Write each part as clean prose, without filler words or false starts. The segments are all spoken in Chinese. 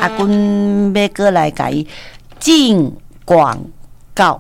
阿君要过来甲伊进广告。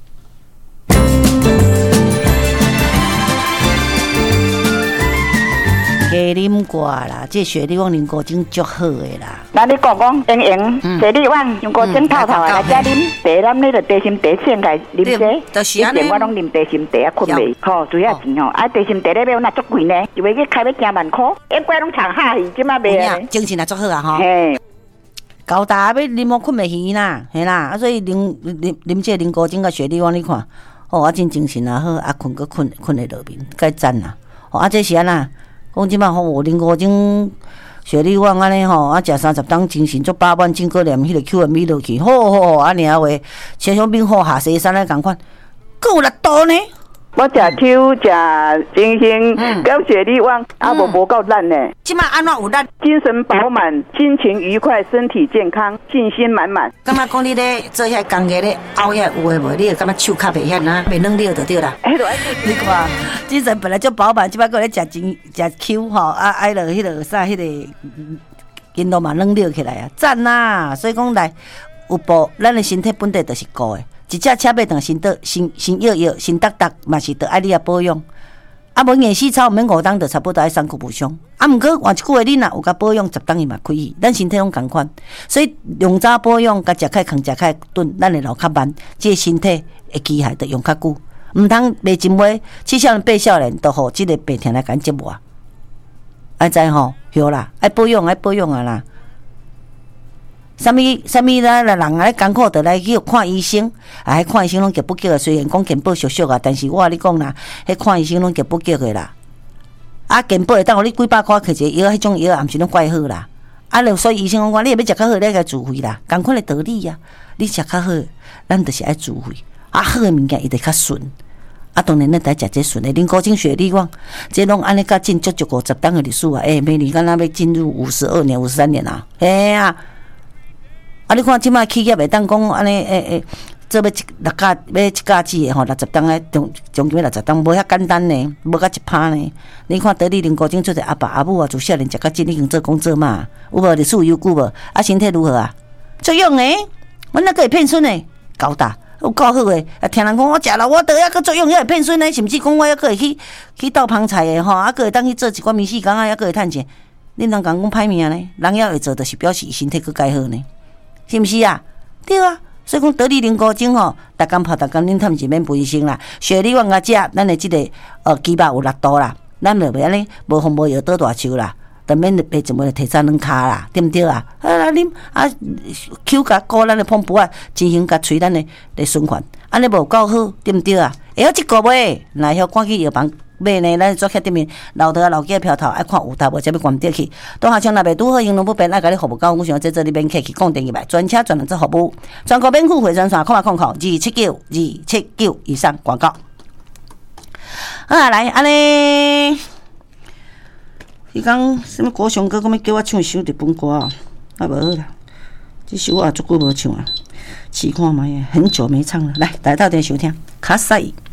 加啉过啦，这雪莉旺用果精足好的啦。 那你讲莹莹，雪莉旺用果精透透来加啉茶，咱你就茶心茶先来啉茶。 就是安尼。 我拢啉茶心茶啊，困袂。吼，主要钱吼，啊茶心茶咧要那足贵呢，就要去开要10万块，一罐拢长下去，即马卖啊。 精神也足好啊吼。 嘿。 高大要啉我困袂去啦，嘿啦，啊所以啉这啉果精甲雪莉旺你看，哦啊真精神啊好，啊困个困会落眠，该赞啦。哦啊这是安那。讲即摆吼，啉果精、雪莉旺安尼吼，啊食30当精神足饱满，整个连迄个 QMB 落去，好安尼啊话，千香槟好下西山咧共款，阁有力度呢。 我食 Q 食精神，跟雪莉旺啊无够烂呢。 即摆安怎有力？ 精神饱满，心情愉快，身体健康，信心满满。 感觉讲你咧做遐工业咧熬遐有诶无？你会感觉手较袂遐呐，袂软了就对啦。你看，精神本来就饱满，即摆个咧食 Q 吼，啊爱落迄个啥迄个，筋肉嘛软了起来啊，赞呐！所以讲来有步，咱诶身体本地就是高诶。一只车要当新摇，新达达嘛是得爱你啊保养。啊，无眼洗草毋免5当，就差不多爱3句无伤。啊，毋过换一句话，你若有甲保养10当伊嘛开去，咱身体拢共款。所以用早保养，甲食较空，食较顿，咱会老较慢，即个身体会机械得用较久。毋通卖真买，7少年8少年都互即个病痛来甲折磨。爱知吼，对啦，爱保养啊啦。什么啦？人啊咧艰苦，得来去看医生，啊，看医生拢急不急的。虽然讲健保俗俗啊，但是我甲你讲啦，迄看医生拢急不急的啦。啊，健保会当互你几百块摕一个药，迄种药也毋是拢怪好啦。啊，所以医生讲，你要食较好，你爱自费啦，同款的道理啊。你食较好，咱就是爱自费。啊，好的物件伊就较顺。啊，当然咱得食这顺的，啉果精、雪莉旺，这拢安尼甲进足50当的历史啊！明年敢若要进入52年、53年啊！嘿啊！啊！你看即摆企业会当讲安尼做要一架子的吼，60当诶，将近60当，无遐简单呢，无甲一拍呢。你看得你啉果精做者阿爸阿母啊，自少年食到真已经做工做嘛，有无历史悠久无？啊，身体如何啊？作用诶，阮那个会骗孙诶，高大有够好诶。啊，听人讲我食了，我得遐个作用，遐会骗孙诶，甚至讲我还个会去倒芳菜诶吼，啊，个会当去做一寡面试工啊，还个会趁钱。恁人讲歹命呢，人也会做，就是表示身体佫介好呢。是毋是啊？对啊，所以讲得你啉果精吼，逐工泡，恁趁是免卫生啦。雪莉旺啊，食咱的即个鸡肉有6度啦，咱就袂安尼无风无药倒大树啦，就免白一枚提早2骹啦，对毋对啊？啊，啉啊，口甲鼓咱的碰布啊，进行甲吹咱的循环，安尼无够好，对毋对啊？会晓即个袂？若晓赶去药房。买呢，咱做客顶面老头啊、老囝票头爱看有头无，才要关掉去。当下枪若袂拄好，用拢不便爱甲你服务到，我想在这里免客气，讲电入来，专车专人做服务，全国免付回转线，02029279279以上广告。啊，来安尼，伊讲什么国雄哥，讲要叫我唱首日本歌啊，啊无好啦，这首我也足久无唱啊，试看卖，很久没唱了。来到店收听，卡西。